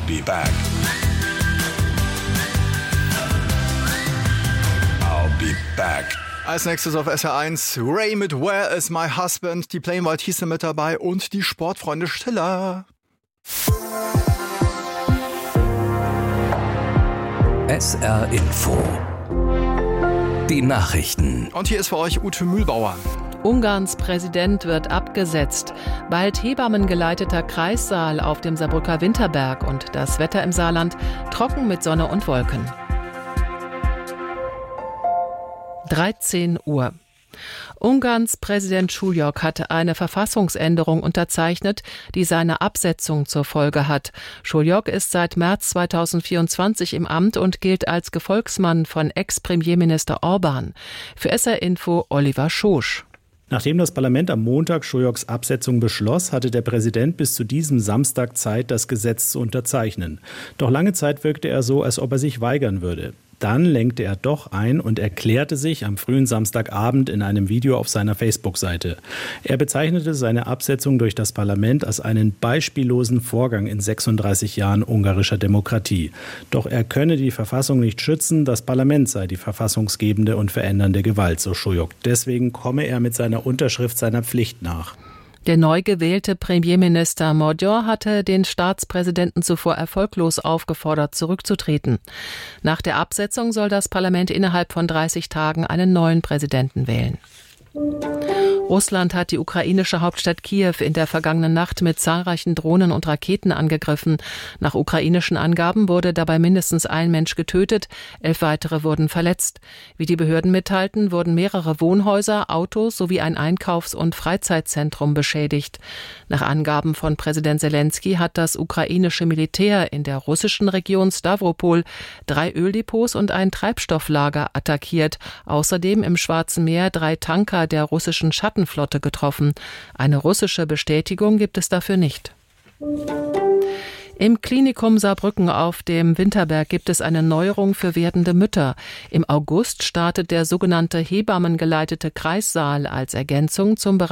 be back. I'll be back. Als nächstes auf SR1 Ray mit Where is my husband? Die Plain White Hieße mit dabei und die Sportfreunde Stiller. SR Info. Die Nachrichten. Und hier ist für euch Ute Mühlbauer. Ungarns Präsident wird abgesetzt. Bald hebammengeleiteter Kreissaal auf dem Saarbrücker Winterberg und das Wetter im Saarland trocken mit Sonne und Wolken. 13 Uhr. Ungarns Präsident Šuljok hatte eine Verfassungsänderung unterzeichnet, die seine Absetzung zur Folge hat. Šuljok ist seit März 2024 im Amt und gilt als Gefolgsmann von Ex-Premierminister Orbán. Für SR Info Oliver Schosch. Nachdem das Parlament am Montag Šuljoks Absetzung beschloss, hatte der Präsident bis zu diesem Samstag Zeit, das Gesetz zu unterzeichnen. Doch lange Zeit wirkte er so, als ob er sich weigern würde. Dann lenkte er doch ein und erklärte sich am frühen Samstagabend in einem Video auf seiner Facebook-Seite. Er bezeichnete seine Absetzung durch das Parlament als einen beispiellosen Vorgang in 36 Jahren ungarischer Demokratie. Doch er könne die Verfassung nicht schützen, das Parlament sei die verfassungsgebende und verändernde Gewalt, so Šuljok. Deswegen komme er mit seiner Unterschrift seiner Pflicht nach. Der neu gewählte Premierminister Magyar hatte den Staatspräsidenten zuvor erfolglos aufgefordert, zurückzutreten. Nach der Absetzung soll das Parlament innerhalb von 30 Tagen einen neuen Präsidenten wählen. Russland hat die ukrainische Hauptstadt Kiew in der vergangenen Nacht mit zahlreichen Drohnen und Raketen angegriffen. Nach ukrainischen Angaben wurde dabei mindestens ein Mensch getötet, 11 weitere wurden verletzt. Wie die Behörden mitteilten, wurden mehrere Wohnhäuser, Autos sowie ein Einkaufs- und Freizeitzentrum beschädigt. Nach Angaben von Präsident Selenskyj hat das ukrainische Militär in der russischen Region Stawropol 3 Öldepots und ein Treibstofflager attackiert. Außerdem im Schwarzen Meer 3 Tanker der russischen Schattenflotte getroffen. Eine russische Bestätigung gibt es dafür nicht. Im Klinikum Saarbrücken auf dem Winterberg gibt es eine Neuerung für werdende Mütter. Im August startet der sogenannte hebammengeleitete Kreissaal als Ergänzung zum Bereich